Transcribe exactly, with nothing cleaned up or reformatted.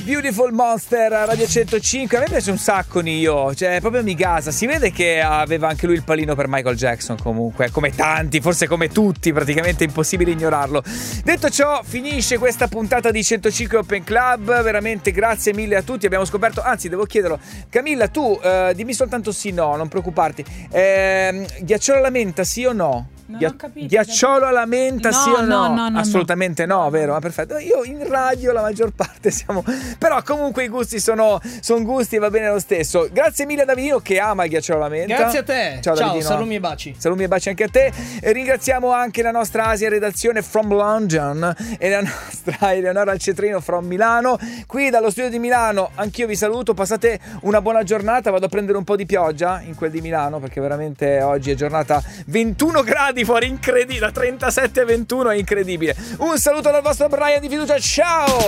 Beautiful Monster a Radio centocinque. A me piace un sacco Nio, cioè proprio mi gasa. Si vede che aveva anche lui il pallino per Michael Jackson, comunque, come tanti, forse come tutti, praticamente impossibile ignorarlo. Detto ciò, finisce questa puntata di centocinque Open Club. Veramente grazie mille a tutti. Abbiamo scoperto, anzi devo chiederlo, Camilla, tu eh, dimmi soltanto sì no, non preoccuparti. eh, Ghiacciolo alla menta, sì o no? Non Ghi- ho capito. Ghiacciolo alla menta, No, sì o no? no, no, no, Assolutamente no, no, vero? Ma perfetto. Io in radio la maggior parte siamo. Però comunque i gusti sono, sono gusti e va bene lo stesso. Grazie mille a Davidino che ama il ghiacciolo alla menta. Grazie a te. Ciao, Ciao, Davidino. salumi e baci. Salumi e baci anche a te. E ringraziamo anche la nostra Asia redazione from London e la nostra Eleonora Alcetrino from Milano. Qui dallo studio di Milano anch'io vi saluto. Passate una buona giornata. Vado a prendere un po' di pioggia in quel di Milano perché veramente oggi è giornata ventuno gradi fuori, incredibile. Da trentasette a ventuno è incredibile. Un saluto dal vostro Brian di fiducia. Ciao!